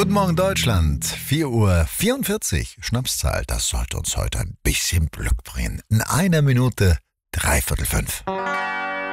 Guten Morgen Deutschland, 4:44 Uhr, Schnapszahl, das sollte uns heute ein bisschen Glück bringen. In einer Minute, 4:45.